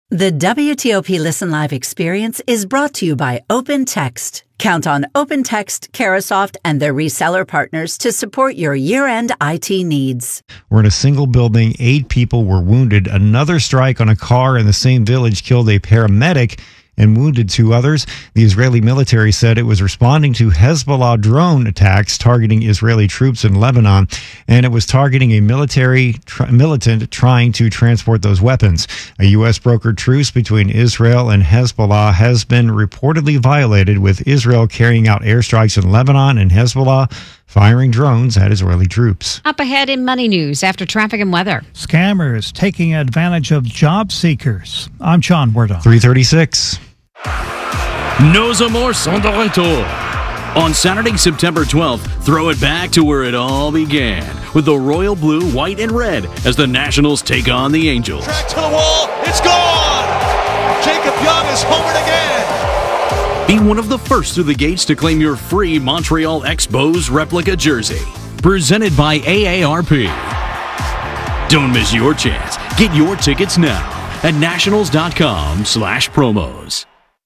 The WTOP Listen Live experience is brought to you by OpenText. Count on OpenText, Carahsoft, and their reseller partners to support your year-end IT needs. We're in a single building. 8 people were wounded. Another strike on a car in the same village killed a paramedic and wounded 2 others. The Israeli military said it was responding to Hezbollah drone attacks targeting Israeli troops in Lebanon, and it was targeting a militant trying to transport those weapons. A U.S. brokered truce between Israel and Hezbollah has been reportedly violated, with Israel carrying out airstrikes in Lebanon and Hezbollah firing drones at Israeli troops. Up ahead in Money News after traffic and weather. Scammers taking advantage of job seekers. I'm John Wardon. 336. Nos Amores sont de retour. On Saturday, September 12th, throw it back to where it all began with the royal blue, white, and red as the Nationals take on the Angels. Track to the wall, it's gone! Jacob Young is homered again! Be one of the first through the gates to claim your free Montreal Expos replica jersey. Presented by AARP. Don't miss your chance. Get your tickets now at nationals.com/promos.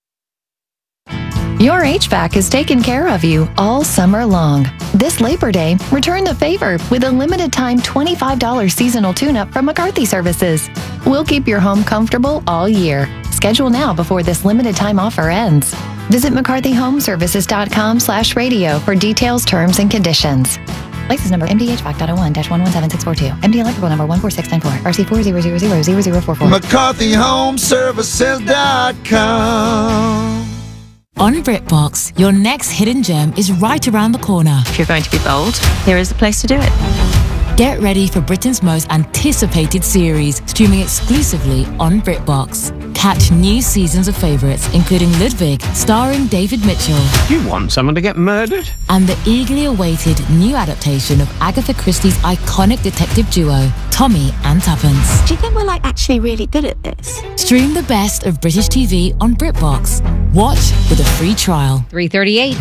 Your HVAC is taken care of you all summer long. This Labor Day, return the favor with a limited-time $25 seasonal tune-up from McCarthy Services. We'll keep your home comfortable all year. Schedule now before this limited-time offer ends. Visit McCarthyHomeservices.com/radio for details, terms, and conditions. License number MDHVAC.01-117642. MD Electrical number 14694. RC400000044. McCarthyHomeservices.com. On BritBox, your next hidden gem is right around the corner. If you're going to be bold, here is the place to do it. Get ready for Britain's most anticipated series, streaming exclusively on BritBox. Catch new seasons of favourites, including Ludwig, starring David Mitchell. You want someone to get murdered? And the eagerly awaited new adaptation of Agatha Christie's iconic detective duo, Tommy and Tuppence. Do you think we're actually really good at this? Stream the best of British TV on BritBox. Watch with a free trial. 3:38.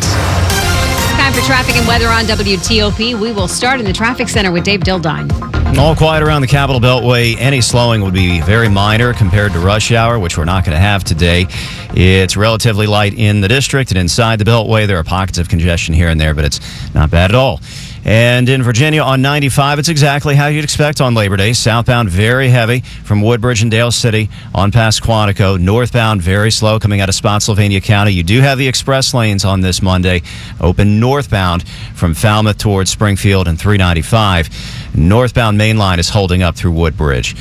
Time for traffic and weather on WTOP. We will start in the traffic center with Dave Dildine. All quiet around the Capital Beltway. Any slowing would be very minor compared to rush hour, which we're not going to have today. It's relatively light in the district, and inside the Beltway, there are pockets of congestion here and there, but it's not bad at all. And in Virginia on 95, it's exactly how you'd expect on Labor Day. Southbound, very heavy from Woodbridge and Dale City on past Quantico. Northbound, very slow coming out of Spotsylvania County. You do have the express lanes on this Monday open northbound from Falmouth towards Springfield and 395. Northbound main line is holding up through Woodbridge.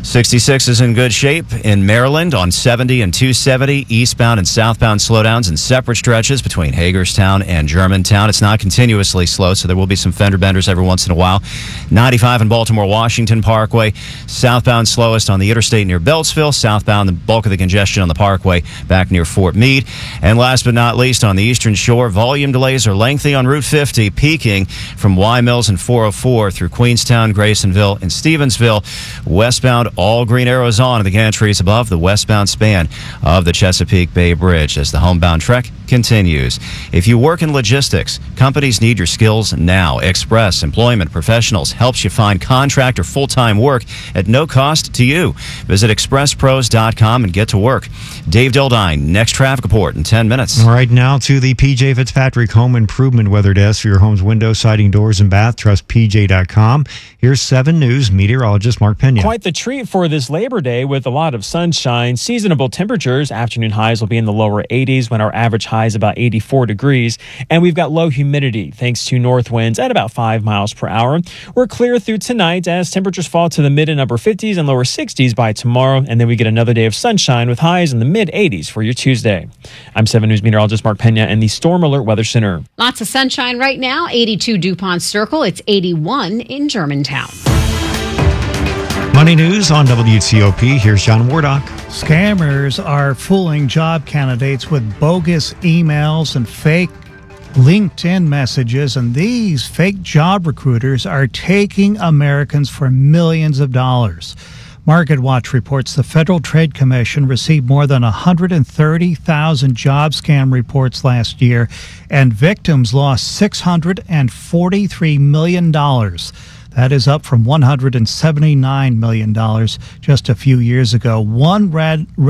66 is in good shape in Maryland on 70 and 270. Eastbound and southbound slowdowns in separate stretches between Hagerstown and Germantown. It's not continuously slow, so there will be some fender benders every once in a while. 95 in Baltimore-Washington Parkway. Southbound slowest on the interstate near Beltsville. Southbound, the bulk of the congestion on the Parkway back near Fort Meade. And last but not least, on the Eastern Shore, volume delays are lengthy on Route 50, peaking from Y Mills and 404 through Queenstown, Graysonville, and Stevensville. Westbound, all green arrows on in the gantries above the westbound span of the Chesapeake Bay Bridge as the homebound trek continues. If you work in logistics, companies need your skills now. Express Employment Professionals helps you find contract or full-time work at no cost to you. Visit expresspros.com and get to work. Dave Dildine, next traffic report in 10 minutes. All right, now to the PJ Fitzpatrick Home Improvement Weather Desk for your home's window, siding, doors, and bath. Trust PJ.com. Here's 7 News meteorologist Mark Pena. Quite the treat for this Labor Day with a lot of sunshine. Seasonable temperatures. Afternoon highs will be in the lower 80s when our average high is about 84 degrees. And we've got low humidity thanks to north winds at about 5 miles per hour. We're clear through tonight as temperatures fall to the mid and upper 50s and lower 60s by tomorrow. And then we get another day of sunshine with highs in the mid 80s for your Tuesday. I'm 7 News meteorologist Mark Pena in the Storm Alert Weather Center. Lots of sunshine right now. 82 DuPont Circle. It's 81 in Germantown. Money News on WTOP. Here's John Wardock. Scammers are fooling job candidates with bogus emails and fake LinkedIn messages, and these fake job recruiters are taking Americans for millions of dollars. MarketWatch reports the Federal Trade Commission received more than 130,000 job scam reports last year, and victims lost $643 million. That is up from $179 million just a few years ago. One red